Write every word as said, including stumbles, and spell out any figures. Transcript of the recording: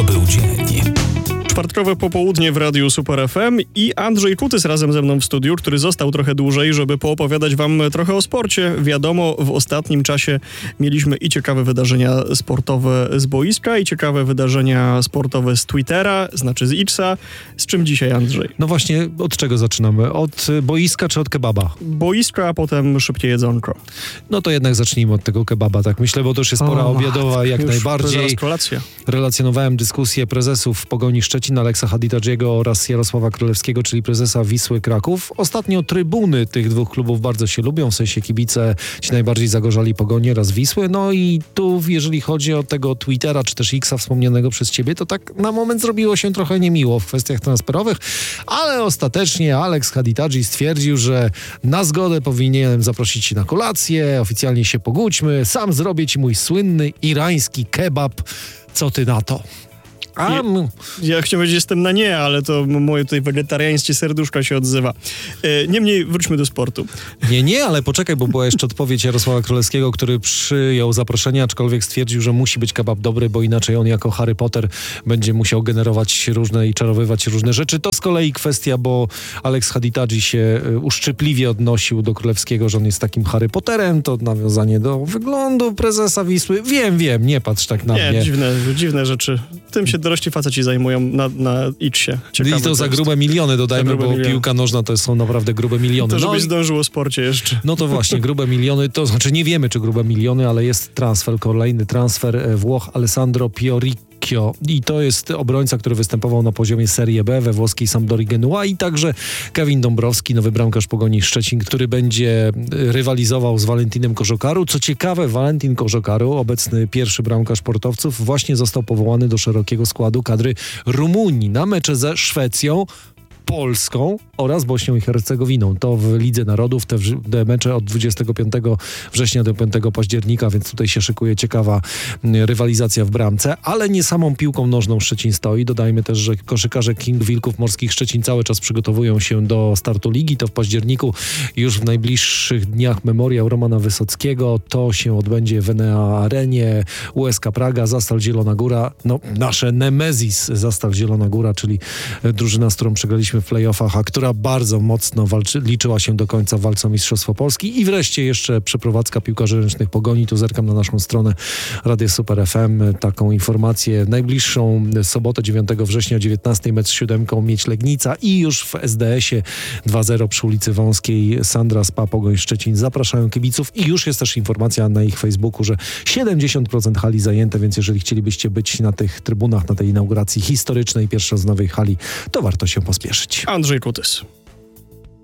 Był dzień. Czwartkowe popołudnie w Radiu Super F M i Andrzej Kutys razem ze mną w studiu, który został trochę dłużej, żeby poopowiadać wam trochę o sporcie. Wiadomo, w ostatnim czasie mieliśmy i ciekawe wydarzenia sportowe z boiska, i ciekawe wydarzenia sportowe z Twittera, znaczy z Xa. Z czym dzisiaj, Andrzej? No właśnie, od czego zaczynamy? Od boiska czy od kebaba? Boiska, a potem szybkie jedzonko. No to jednak zacznijmy od tego kebaba, tak myślę, bo to już jest pora O, obiadowa, jak już najbardziej. zaraz kolacja. Relacjonowałem dyskusję prezesów Pogoni Szczecin, Aleksa Hadidadżiego oraz Jarosława Królewskiego, czyli prezesa Wisły Kraków. Ostatnio trybuny tych dwóch klubów bardzo się lubią, w sensie kibice ci najbardziej zagorzali Pogoni oraz Wisły. No i tu, jeżeli chodzi o tego Twittera, czy też Xa wspomnianego przez ciebie, to tak na moment zrobiło się trochę niemiło w kwestiach transferowych, ale ostatecznie Aleks Hadidadży stwierdził, że na zgodę powinienem zaprosić cię na kolację, oficjalnie się pogódźmy, sam zrobię ci mój słynny irański kebab. Co ty na to? A, Ja, ja chciałem powiedzieć, jestem na nie, ale to moje tutaj wegetariańskie serduszko się odzywa. E, niemniej wróćmy do sportu. Nie, nie, ale poczekaj, bo była jeszcze odpowiedź Jarosława Królewskiego, który przyjął zaproszenie, aczkolwiek stwierdził, że musi być kebab dobry, bo inaczej on jako Harry Potter będzie musiał generować różne i czarowywać różne rzeczy. To z kolei kwestia, bo Aleks Hadidadży się uszczypliwie odnosił do Królewskiego, że on jest takim Harry Potterem, to nawiązanie do wyglądu prezesa Wisły. Wiem, wiem, nie patrz tak na Nie, mnie. dziwne, dziwne rzeczy. Tym się dorośli faceci zajmują na, na X-ie. Ciekawe I to za jest. grube miliony, dodajmy, grube bo miliony. piłka nożna to są naprawdę grube miliony. To żebyś No i- zdążył o sporcie jeszcze. No to właśnie, grube miliony, to znaczy nie wiemy, czy grube miliony, ale jest transfer, kolejny transfer e, Włoch Alessandro Pioricchio. I to jest obrońca, który występował na poziomie Serie B we włoskiej Sampdori Genua, i także Kevin Dąbrowski, nowy bramkarz Pogoni Szczecin, który będzie e, rywalizował z Valentinem Koziokaru. Co ciekawe, Valentin Koziokaru, obecny pierwszy bramkarz portowców, właśnie został powołany do szerokiego składu kadry Rumunii na mecze ze Szwecją, Polską oraz Bośnią i Hercegowiną. To w Lidze Narodów, te, te mecze od dwudziestego piątego września do piątego października, więc tutaj się szykuje ciekawa y, rywalizacja w bramce, ale nie samą piłką nożną Szczecin stoi. Dodajmy też, że koszykarze King Wilków Morskich Szczecin cały czas przygotowują się do startu ligi. To w październiku, już w najbliższych dniach, memoriał Romana Wysockiego. To się odbędzie w Enea Arenie, U S K Praga, Zastal Zielona Góra, no nasze Nemezis Zastal Zielona Góra, czyli drużyna, z którą przegraliśmy w playoffach, a która bardzo mocno walczy, liczyła się do końca w walce o Mistrzostwo Polski. I wreszcie jeszcze przeprowadzka piłkarzy ręcznych Pogoni. Tu zerkam na naszą stronę Radio Super F M. Taką informację. Najbliższą sobotę dziewiątego września o dziewiętnastej mecz z siódemką Miedź Legnica, i już w S D S ie dwa zero przy ulicy Wąskiej Sandra Spa Pogoń Szczecin zapraszają kibiców, i już jest też informacja na ich Facebooku, że siedemdziesiąt procent hali zajęte, więc jeżeli chcielibyście być na tych trybunach, na tej inauguracji historycznej pierwszoznawej hali, to warto się pospieszyć. Andrzej Kutys.